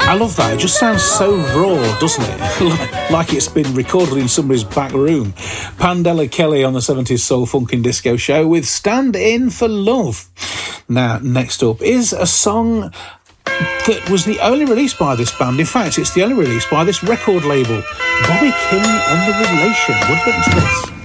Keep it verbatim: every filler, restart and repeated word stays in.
I love that. It just sounds so raw, doesn't it? Like it's been recorded in somebody's back room. Pandela Kelly on the seventies Soul Funk and Disco Show with Stand In For Love. Now, next up is a song that was the only release by this band. In fact, it's the only release by this record label, Bobby King and the Relation. What do you think to this?